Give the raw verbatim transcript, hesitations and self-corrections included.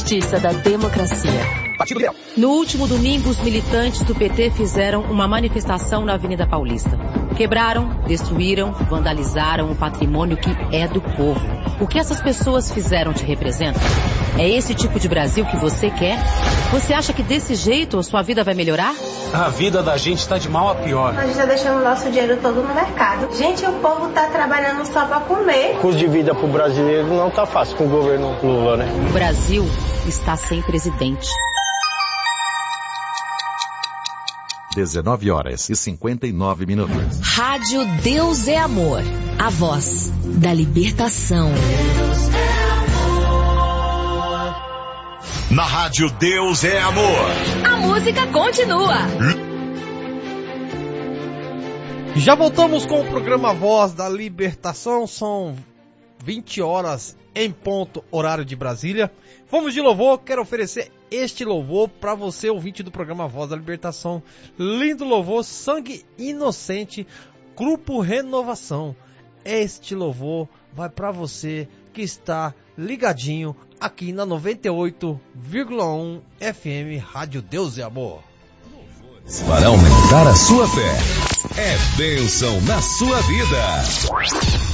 Justiça da democracia. No último domingo, os militantes do P T fizeram uma manifestação na Avenida Paulista. Quebraram, destruíram, vandalizaram o patrimônio que é do povo. O que essas pessoas fizeram te representa? É esse tipo de Brasil que você quer? Você acha que desse jeito a sua vida vai melhorar? A vida da gente está de mal a pior. Nós já deixamos nosso dinheiro todo no mercado. Gente, o povo está trabalhando só para comer. O custo de vida para o brasileiro não está fácil com o governo Lula, né? O Brasil está sem presidente. dezenove horas e cinquenta e nove minutos. Rádio Deus é Amor. A voz da libertação. Na Rádio Deus é Amor. A música continua. Já voltamos com o programa Voz da Libertação. São vinte horas em ponto, horário de Brasília. Vamos de louvor. Quero oferecer este louvor para você, ouvinte do programa Voz da Libertação. Lindo louvor, Sangue Inocente, Grupo Renovação. Este louvor vai para você que está ligadinho aqui na noventa e oito vírgula um F M Rádio Deus e Amor. Para aumentar a sua fé, é bênção na sua vida.